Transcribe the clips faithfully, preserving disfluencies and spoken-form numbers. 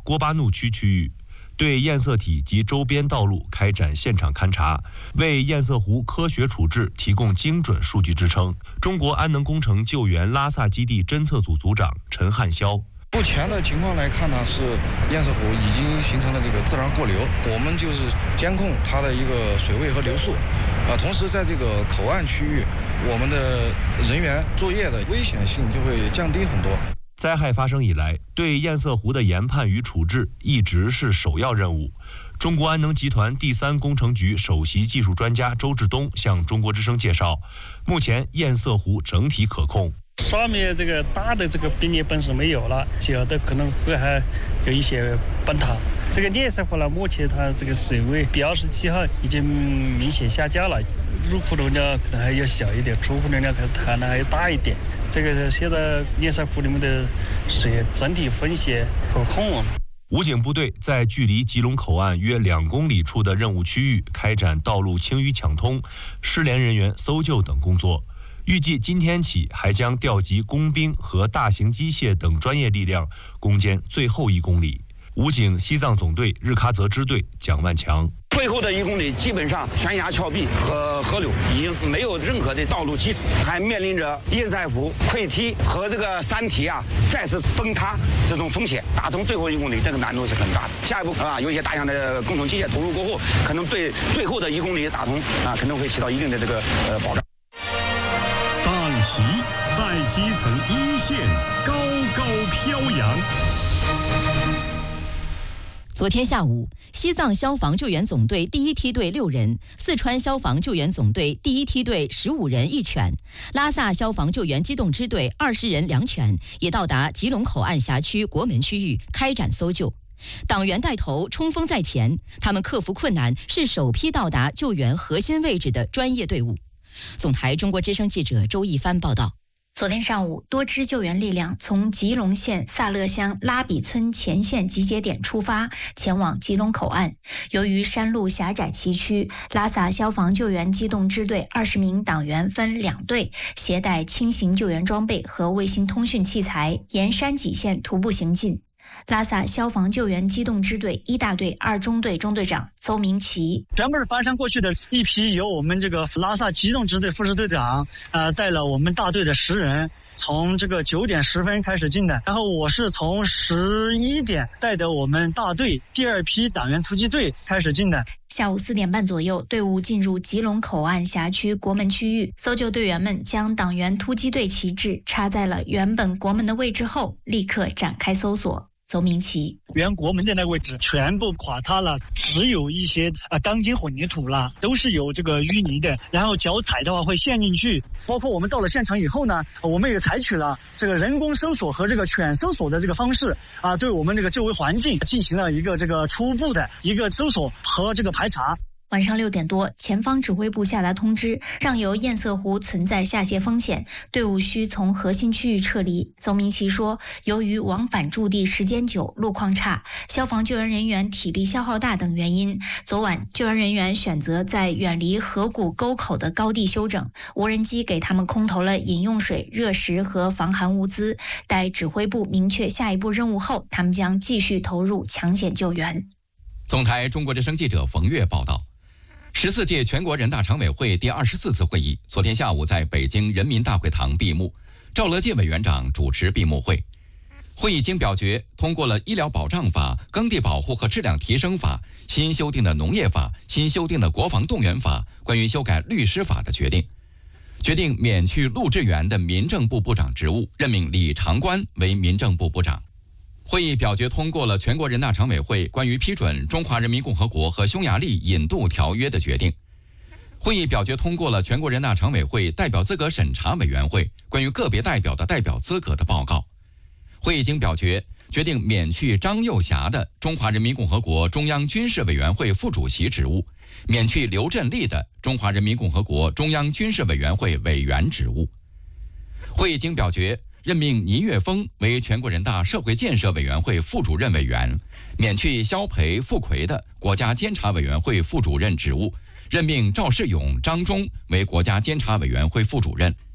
郭巴怒区区域，对堰塞体及周边道路开展现场勘查，为堰塞湖科学处置提供精准数据支撑。中国安能工程救援拉萨基地侦测组组长陈汉霄。 目前的情况来看呢，是堰塞湖已经形成了这个自然过流，我们就是监控它的一个水位和流速，啊，同时在这个口岸区域，我们的人员作业的危险性就会降低很多。 灾害发生以来，对堰塞湖的研判与处置一直是首要任务。中国安能集团第三工程局首席技术专家周志东向中国之声介绍，目前堰塞湖整体可控。 上面这个大的这个冰裂本是没有了，小的可能会还有一些崩塌。这个堰塞湖呢，目前它这个水位比二十七号已经明显下降了，入库容量可能还要小一点，出库容量可能谈的还要大一点。这个现在堰塞湖里面的水整体风险可控。 武警部队在距离吉隆口岸约两公里处的任务区域开展道路清淤抢通、失联人员搜救等工作。预计今天起还将调集工兵和大型机械等专业力量攻坚最后一公里。武警西藏总队日喀则支队蒋万强。 最后的一公里，基本上悬崖峭壁和河流已经没有任何的道路基础，还面临着堰塞湖溃堤和这个山体啊再次崩塌这种风险。打通最后一公里，这个难度是很大的。下一步啊，有一些大量的工程机械投入过后，可能对最后的一公里打通啊，可能会起到一定的这个呃保障。 大旗在基层一线高高飘扬。 昨天下午，西藏消防救援总队第一梯队六人，四川消防救援总队第一梯队十五人一犬，拉萨消防救援机动支队二十人两犬也到达吉隆口岸辖区国门区域开展搜救。党员带头，冲锋在前，他们克服困难，是首批到达救援核心位置的专业队伍。总台中国之声记者周一帆报道。 昨天上午，多支救援力量从吉隆县萨勒乡拉比村前线集结点出发，前往吉隆口岸。由于山路狭窄崎岖，拉萨消防救援机动支队二十名党员分两队，携带轻型救援装备和卫星通讯器材，沿山脊线徒步行进。拉萨消防救援机动支队一大队二中队中队长邹明奇， 全部是翻山过去的一批，由我们这个拉萨机动支队副支队长呃带了我们大队的十人，从这个九点十分开始进的，然后我是从十一点带着我们大队第二批党员突击队开始进的。 下午四点半左右，队伍进入吉隆口岸辖区国门区域，搜救队员们将党员突击队旗帜插在了原本国门的位置后，立刻展开搜索。邹明奇， 原国门的那个位置全部垮塌了，只有一些啊钢筋混凝土了，都是有这个淤泥的，然后脚踩的话会陷进去。包括我们到了现场以后呢，我们也采取了这个人工搜索和这个犬搜索的这个方式啊，对我们这个周围环境进行了一个这个初步的一个搜索和这个排查。 晚上六点多，前方指挥部下达通知，上游堰塞湖存在下泄风险，队伍需从核心区域撤离。邹明奇说，由于往返驻地时间久、路况差、消防救援人员体力消耗大等原因，昨晚救援人员选择在远离河谷沟口的高地休整，无人机给他们空投了饮用水、热食和防寒物资。待指挥部明确下一步任务后，他们将继续投入抢险救援。 总台中国之声记者冯月报道。十四届全国人大常委会第二十四次会议昨天下午在北京人民大会堂闭幕，赵乐际委员长主持闭幕会。会议经表决通过了《医疗保障法》、《耕地保护和质量提升法》、新修订的《农业法》、新修订的《国防动员法》、关于修改律师法的决定。决定免去陆志源的民政部部长职务，任命李长官为民政部部长。会议表决通过了全国人大常委会关于批准中华人民共和国和匈牙利引渡条约的决定。会议表决通过了全国人大常委会代表资格审查委员会关于个别代表的代表资格的报告。会议经表决，决定免去张幼霞的中华人民共和国中央军事委员会副主席职务，免去刘振立的中华人民共和国中央军事委员会委员职务。会议经表决，任命倪岳峰为全国人大社会建设委员会副主任委员，免去肖培、傅奎的国家监察委员会副主任职务，任命赵世勇、张忠为国家监察委员会副主任。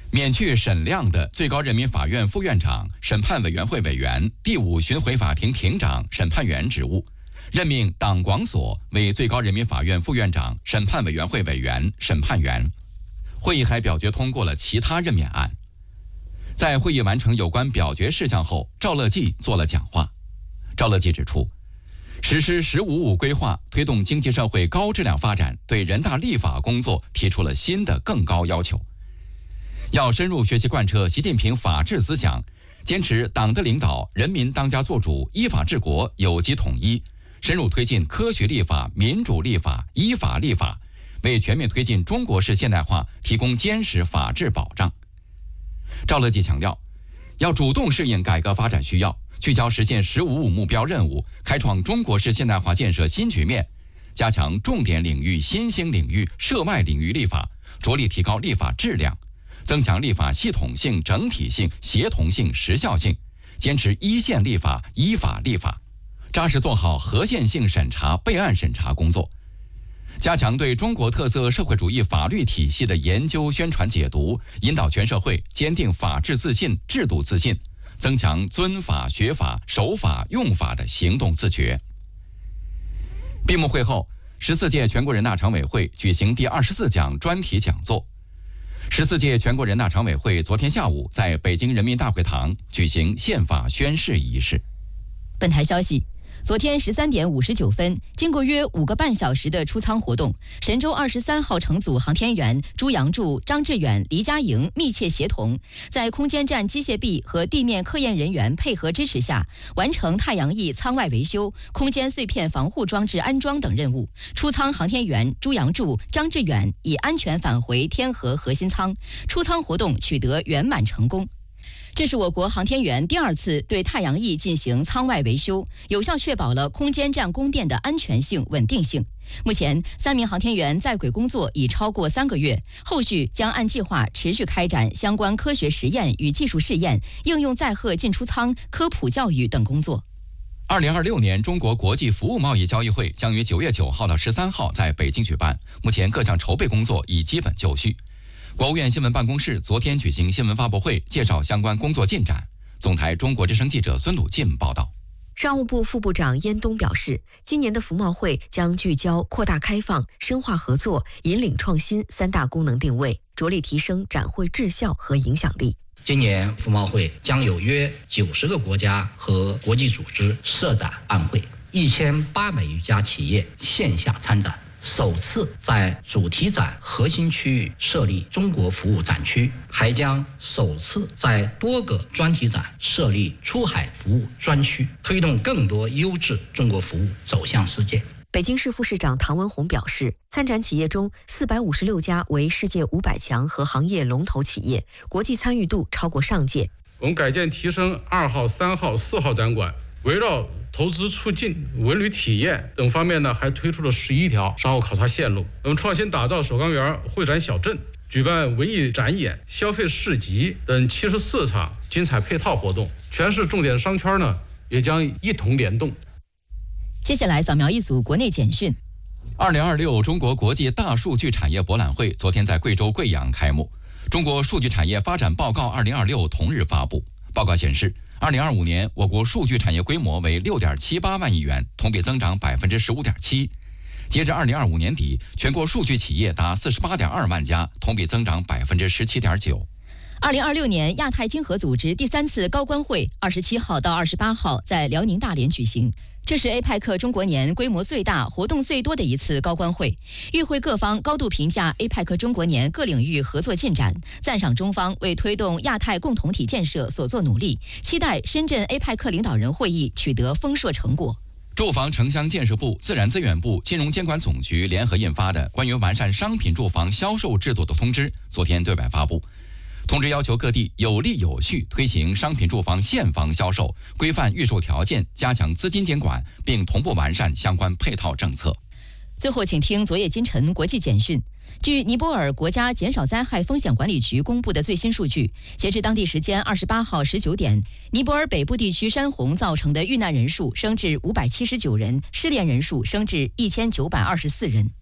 免去沈亮的最高人民法院副院长、审判委员会委员、第五巡回法庭庭长、审判员职务，任命党广所为最高人民法院副院长、审判委员会委员、审判员。会议还表决通过了其他任免案。在会议完成有关表决事项后，赵乐际做了讲话。赵乐际指出，实施“十五五”规划，推动经济社会高质量发展，对人大立法工作提出了新的更高要求。要深入学习贯彻习近平法治思想，坚持党的领导、人民当家作主、依法治国、有机统一，深入推进科学立法、民主立法、依法立法，为全面推进中国式现代化提供坚实法治保障。赵乐际强调，要主动适应改革发展需要，聚焦实现“十五五”目标任务，开创中国式现代化建设新局面，加强重点领域、新兴领域、涉外领域立法，着力提高立法质量，增强立法系统性、整体性、协同性、时效性，坚持一线立法、依法立法，扎实做好合宪性审查、备案审查工作，加强对中国特色社会主义法律体系的研究、宣传、解读，引导全社会坚定法治自信、制度自信，增强遵法、学法、守法、用法的行动自觉。闭幕会后，十四届全国人大常委会举行第二十四讲专题讲座。十四届全国人大常委会昨天下午在北京人民大会堂举行宪法宣誓仪式。 本台消息，昨天十三点五十九分，经过约五个半小时的出舱活动，神舟二十三号乘组航天员朱杨柱、张志远、黎佳莹密切协同，在空间站机械臂和地面科研人员配合支持下，完成太阳翼舱外维修、空间碎片防护装置安装等任务。出舱航天员朱杨柱、张志远已安全返回天河核心舱，出舱活动取得圆满成功。这是我国航天员第二次对太阳翼进行舱外维修，有效确保了空间站供电的安全性、稳定性。目前，三名航天员在轨工作已超过三个月，后续将按计划持续开展相关科学实验与技术试验、应用载荷进出舱、科普教育等工作。 二零二六年中国国际服务贸易交易会将于九月九号到十三号在北京举办，目前各项筹备工作已基本就绪。国务院新闻办公室昨天举行新闻发布会，介绍相关工作进展。总台中国之声记者孙鲁进报道。 商务部副部长燕东表示，今年的服贸会将聚焦扩大开放、深化合作、引领创新三大功能定位，着力提升展会质效和影响力。 今年服贸会将有约九十个国家和国际组织设展案会，一千八百余家企业线下参展。首次在主题展核心区域设立中国服务展区，还将首次在多个专题展设立出海服务专区，推动更多优质中国服务走向世界。 北京市副市长唐文宏表示，参展企业中四百五十六家为世界五百强和行业龙头企业，国际参与度超过上届。 我们改建提升二号、三号、四号展馆，围绕投资促进、文旅体验等方面呢，还推出了十一条商务考察线路。我们创新打造首钢园会展小镇，举办文艺展演、消费市集等七十四场精彩配套活动。全市重点商圈呢，也将一同联动。 接下来扫描一组国内简讯。 二零二六中国国际大数据产业博览会昨天在贵州贵阳开幕。中国数据产业发展报告二零二六同日发布。报告显示，二零二五年我国数据产业规模为六点七八万亿元，同比增长百分之十五点七。截至二零二五年底，全国数据企业达四十八点二万家，同比增长百分之十七点九。 二零二六年亚太经合组织第三次高官会二十七号到二十八号在辽宁大连举行。这是 A P E C 中国年规模最大、活动最多的一次高官会。与会各方高度评价 A P E C 中国年各领域合作进展，赞赏中方为推动亚太共同体建设所作努力，期待深圳 A P E C 领导人会议取得丰硕成果。 住房城乡建设部、自然资源部、金融监管总局联合印发的关于完善商品住房销售制度的通知，昨天对外发布。通知要求各地有力有序推行商品住房现房销售，规范预售条件，加强资金监管，并同步完善相关配套政策。 最后，请听昨夜今晨国际简讯。据尼泊尔国家减少灾害风险管理局公布的最新数据，截至当地时间二十八号十九点，尼泊尔北部地区山洪造成的遇难人数升至五百七十九人，失联人数升至一千九百二十四人。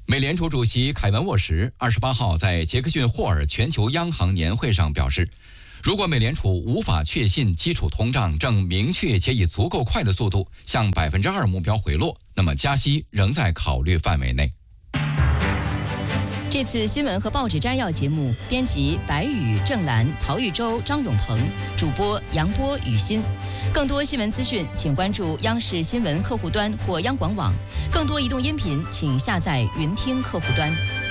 美联储主席凯文沃什二十八号在杰克逊霍尔全球央行年会上表示，如果美联储无法确信基础通胀正明确且以足够快的速度向百分之二目标回落，那么加息仍在考虑范围内。 这次新闻和报纸摘要节目，编辑白宇、郑兰、陶玉洲、张永鹏，主播杨波、雨欣。更多新闻资讯，请关注央视新闻客户端或央广网。更多移动音频，请下载云听客户端。